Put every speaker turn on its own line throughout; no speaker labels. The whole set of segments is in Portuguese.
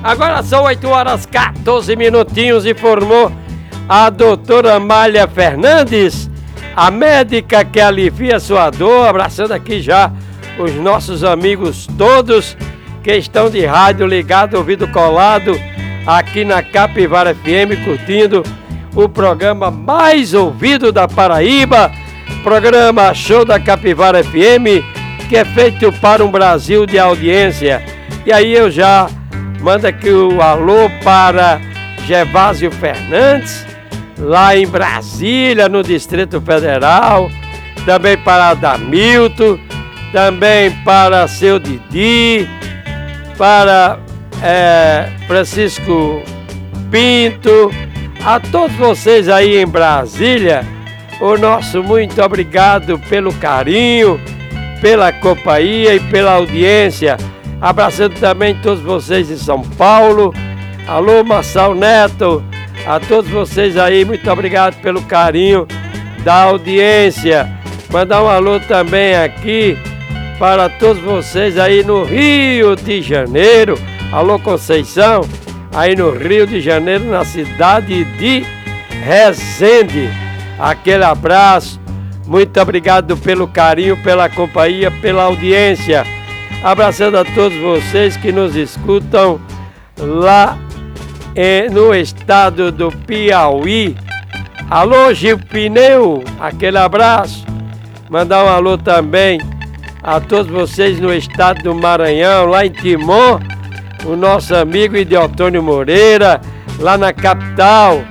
Agora são 8 horas 14 minutinhos, informou a doutora Amália Fernandes, a médica que alivia sua dor. Abraçando aqui já os nossos amigos todos que estão de rádio ligado, ouvido colado, aqui na Capivara FM, curtindo o programa mais ouvido da Paraíba, programa Show da Capivara FM, que é feito para um Brasil de audiência. E aí eu já mando aqui o alô para Gervásio Fernandes, lá em Brasília, no Distrito Federal, também para Adamilton, também para seu Didi, para Francisco Pinto, a todos vocês aí em Brasília, o nosso muito obrigado pelo carinho, pela companhia e pela audiência. Abraçando também todos vocês em São Paulo. Alô, Marçal Neto, a todos vocês aí, muito obrigado pelo carinho da audiência. Mandar um alô também aqui para todos vocês aí no Rio de Janeiro. Alô, Conceição, aí no Rio de Janeiro, na cidade de Resende. Aquele abraço, muito obrigado pelo carinho, pela companhia, pela audiência. Abraçando a todos vocês que nos escutam lá no estado do Piauí. Alô, Gil Pneu, aquele abraço. Mandar um alô também a todos vocês no estado do Maranhão, lá em Timon, o nosso amigo Ideotônio Moreira, lá na capital,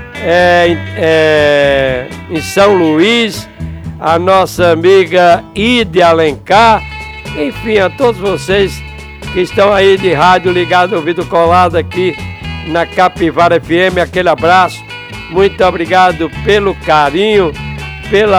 em São Luís, a nossa amiga Ide Alencar. Enfim, a todos vocês que estão aí de rádio ligado, ouvido colado aqui na Capivara FM, aquele abraço, muito obrigado pelo carinho, pela